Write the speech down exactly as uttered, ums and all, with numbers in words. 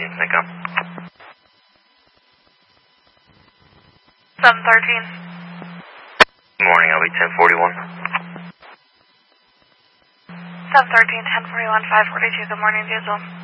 thirteen, Nico. seven thirteen. Good morning, I'll be ten forty-one. seven thirteen, ten forty-one, five forty-two, good morning, Diesel.